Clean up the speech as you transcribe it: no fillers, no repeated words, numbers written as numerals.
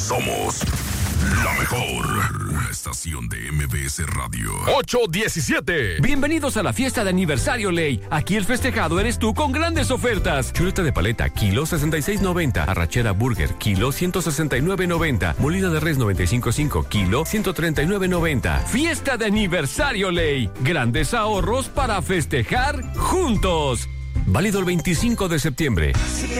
Somos la mejor estación de MBS Radio. 817. Bienvenidos a la fiesta de aniversario Ley. Aquí el festejado eres tú con grandes ofertas. Chuleta de paleta, kilo 66.90. Arrachera burger, kilo 169.90. Molida de res 95.5, kilo 139.90. Fiesta de aniversario Ley. Grandes ahorros para festejar juntos. Válido el 25 de septiembre.